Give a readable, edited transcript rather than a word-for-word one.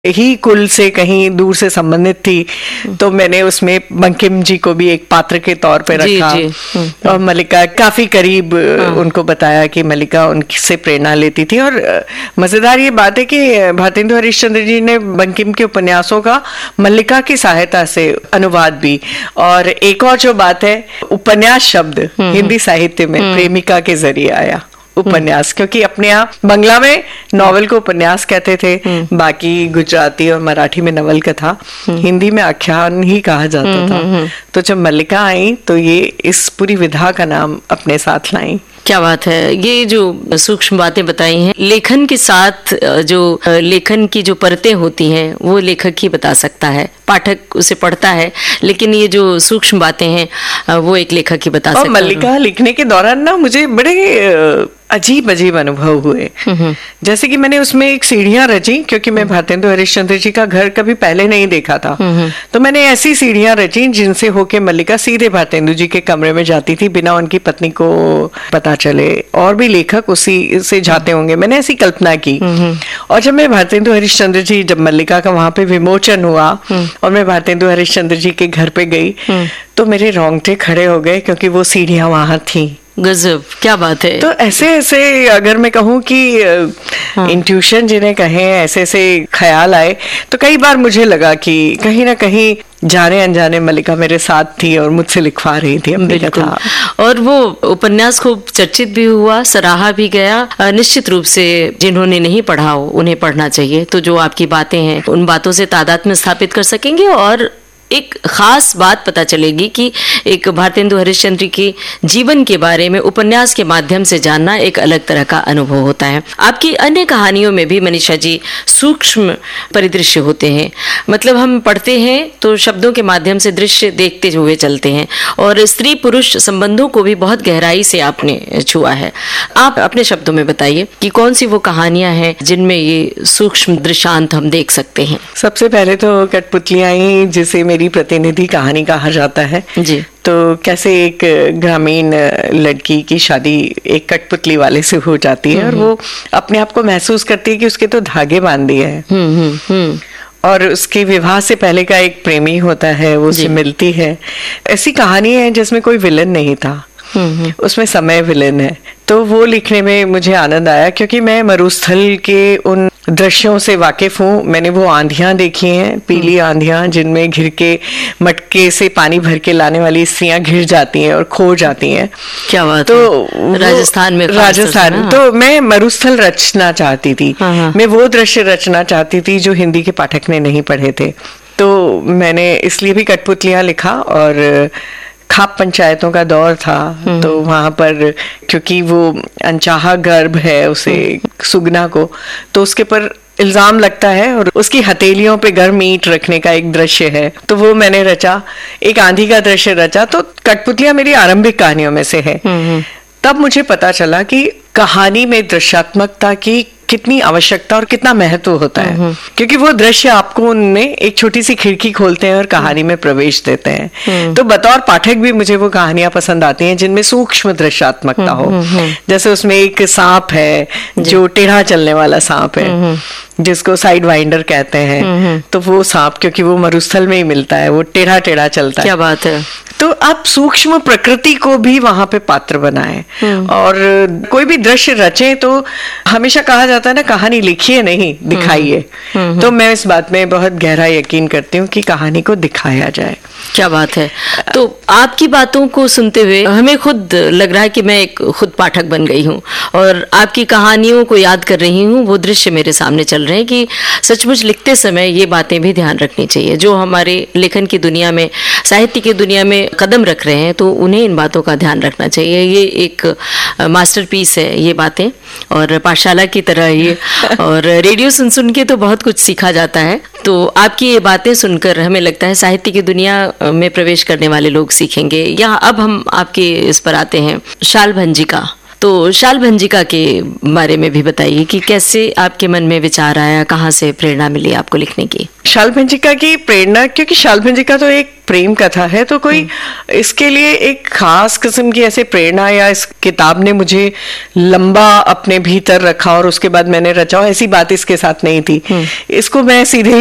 ही कुल से कहीं दूर से संबंधित थी, तो मैंने उसमें बंकिम जी को भी एक पात्र के तौर पे रखा। और मल्लिका काफी करीब उनको बताया कि मल्लिका उनसे प्रेरणा लेती थी। और मजेदार ये बात है कि भारतेंदु हरिश्चंद्र जी ने बंकिम के उपन्यासों का मल्लिका की सहायता से अनुवाद भी। और एक और जो बात है, उपन्यास शब्द हिंदी साहित्य में प्रेमिका के जरिए आया उपन्यास, क्योंकि अपने यहाँ बंगला में नॉवेल को उपन्यास कहते थे, बाकी गुजराती और मराठी में नवल कथा, हिंदी में आख्यान ही कहा जाता था। तो जब मल्लिका आई तो ये इस पूरी विधा का नाम अपने साथ लाई। क्या बात है, ये जो सूक्ष्म बातें बताई हैं, लेखन के साथ जो लेखन की जो परतें होती हैं वो लेखक ही बता सकता है, पाठक उसे पढ़ता है, लेकिन ये जो सूक्ष्म बातें हैं वो एक लेखक ही बता सकता है। मल्लिका लिखने के दौरान ना मुझे बड़े अजीब अजीब अनुभव हुए। जैसे कि मैंने उसमें एक सीढ़ियां रची, क्योंकि मैं भारतेंदु हरिश्चंद्र जी का घर कभी पहले नहीं देखा था। तो मैंने ऐसी सीढ़ियां रची जिनसे होके मल्लिका सीधे भारतेंदु जी के कमरे में जाती थी, बिना उनकी पत्नी को पता चले। और भी लेखक उसी से जाते होंगे, मैंने ऐसी कल्पना की। और जब मैं भारतेंदु हरिश्चंद्र जी, जब मल्लिका का वहां पे विमोचन हुआ और मैं भारतेंदु हरिश्चंद्र जी के घर पे गई, तो मेरे रोंगटे खड़े हो गए, क्योंकि वो सीढ़ियां वहां थी। गजब, क्या बात है। तो ऐसे ऐसे अगर मैं कहूँ कि इंट्यूशन जिन्हें कहें, ऐसे ऐसे ख्याल आए, तो कई बार मुझे लगा कि कहीं ना कहीं जाने अनजाने मल्लिका मेरे साथ थी और मुझसे लिखवा रही थी अपनी कथा। और वो उपन्यास खूब चर्चित भी हुआ, सराहा भी गया। निश्चित रूप से जिन्होंने नहीं पढ़ा हो उन्हें पढ़ना चाहिए। तो जो आपकी बातें हैं उन बातों से तादात्म्य स्थापित कर सकेंगे और एक खास बात पता चलेगी कि एक भारतेंदु हरिश्चंद्र के जीवन के बारे में उपन्यास के माध्यम से जानना एक अलग तरह का अनुभव होता है। आपकी अन्य कहानियों में भी मनीषा जी सूक्ष्म परिदृश्य होते हैं, मतलब हम पढ़ते हैं तो शब्दों के माध्यम से दृश्य देखते हुए चलते हैं, और स्त्री पुरुष संबंधों को भी बहुत गहराई से आपने छुआ है। आप अपने शब्दों में बताइए कि कौन सी वो कहानियां हैं जिनमें ये सूक्ष्म दृश्यांत हम देख सकते हैं। सबसे पहले तो कठपुतलियां ही, जिसे मेरी प्रतिनिधि कहानी कहा जाता है जी। तो कैसे एक ग्रामीण लड़की की शादी एक कठपुतली वाले से हो जाती है और वो अपने आप को महसूस करती है कि उसके तो धागे बांध दिए हैं। और उसके विवाह से पहले का एक प्रेमी होता है, वो उससे मिलती है। ऐसी कहानी है जिसमें कोई विलन नहीं था, उसमें समय विलेन है। तो वो लिखने में मुझे आनंद आया, क्योंकि मैं मरुस्थल के उन दृश्यों से वाकिफ हूँ। मैंने वो आंधियां देखी हैं, पीली आंधियां, जिनमें घिर के मटके से पानी भर के लाने वाली स्त्रियां घिर जाती हैं और खो जाती हैं। क्या बात तो है? राजस्थान में, राजस्थान तो मैं मरुस्थल रचना चाहती थी। मैं वो दृश्य रचना चाहती थी जो हिंदी के पाठक ने नहीं पढ़े थे। तो मैंने इसलिए भी कठपुतलियां लिखा। और खाप पंचायतों का दौर था, तो वहां पर क्योंकि वो अनचाहा गर्भ है उसे, सुगना को, तो उसके पर इल्जाम लगता है और उसकी हथेलियों पे गर्म ईंट रखने का एक दृश्य है, तो वो मैंने रचा। एक आंधी का दृश्य रचा। तो कठपुतलियां मेरी आरंभिक कहानियों में से है। तब मुझे पता चला कि कहानी में दृश्यात्मकता की कितनी आवश्यकता और कितना महत्व होता है, क्योंकि वो दृश्य आपको उनमें एक छोटी सी खिड़की खोलते हैं और कहानी में प्रवेश देते हैं। तो बतौर पाठक भी मुझे वो कहानियां पसंद आती हैं जिनमें सूक्ष्म दृश्यात्मकता हो। जैसे उसमें एक सांप है जो टेढ़ा चलने वाला सांप है, जिसको साइड वाइंडर कहते हैं। तो वो सांप, क्योंकि वो मरुस्थल में ही मिलता है, वो टेढ़ा टेढ़ा चलता है। क्या बात है। तो आप सूक्ष्म प्रकृति को भी वहां पे पात्र बनाएं और कोई भी दृश्य रचें। तो हमेशा कहा जाता है ना, कहानी लिखिए नहीं दिखाइए। तो मैं इस बात में बहुत गहरा यकीन करती हूँ कि कहानी को दिखाया जाए। क्या बात है। तो आपकी बातों को सुनते हुए हमें खुद लग रहा है कि मैं एक खुद पाठक बन गई हूँ और आपकी कहानियों को याद कर रही हूँ। वो दृश्य मेरे सामने चल रहे हैं कि सचमुच लिखते समय ये बातें भी ध्यान रखनी चाहिए। जो हमारे लेखन की दुनिया में, साहित्य की दुनिया में कदम रख रहे हैं, तो उन्हें इन बातों का ध्यान रखना चाहिए। ये एक मास्टरपीस है ये बातें, और पाठशाला की तरह ये, और रेडियो सुन के तो बहुत कुछ सीखा जाता है। तो आपकी ये बातें सुनकर हमें लगता है साहित्य की दुनिया में प्रवेश करने वाले लोग सीखेंगे। यहाँ अब हम आपके इस पर आते हैं, शाल भंजिका। तो शाल भंजिका के बारे में भी बताइए कि कैसे आपके मन में विचार आया, कहाँ से प्रेरणा मिली आपको लिखने की? शाल भंजिका की प्रेरणा, क्योंकि शाल भंजिका तो एक प्रेम कथा है, तो कोई इसके लिए एक खास किस्म की ऐसे प्रेरणा या इस किताब ने मुझे लंबा अपने भीतर रखा और उसके बाद मैंने रचा, ऐसी बात इसके साथ नहीं थी। इसको मैं सीधे